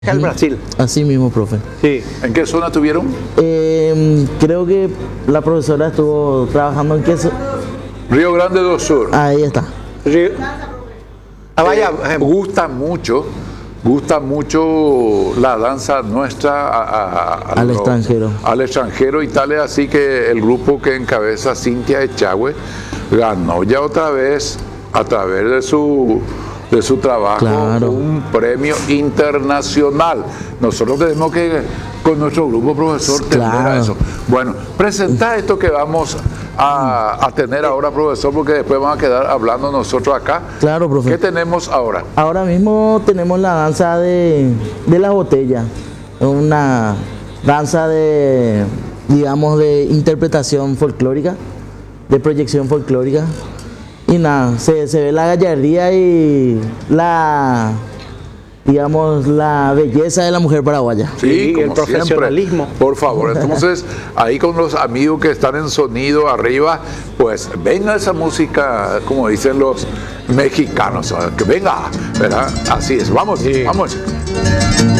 Al Brasil. Así mismo, profe. Sí. ¿En qué zona estuvieron? Creo que la profesora estuvo trabajando en queso. Río Grande do Sur. Ahí está. Vaya, Gusta mucho la danza nuestra Al extranjero. Al extranjero y tal es así que el grupo que encabeza Cintia Echagüe ganó ya otra vez a través de su trabajo, Claro. un premio internacional. Nosotros tenemos que, con nuestro grupo, profesor, tener a Claro. eso. Bueno, presenta esto que vamos a tener ahora, profesor, porque después vamos a quedar hablando nosotros acá. Claro, profe. ¿Qué tenemos ahora? Ahora mismo tenemos la danza de las botellas. Una danza de, digamos, de interpretación folclórica, de proyección folclórica. Y nada, se ve la gallardía y la, digamos, la belleza de la mujer paraguaya. Sí, como el profesionalismo. siempre. Por favor, entonces, ahí con los amigos que están en sonido arriba, pues venga esa música, como dicen los mexicanos, que venga, ¿verdad? Así es, vamos, vamos.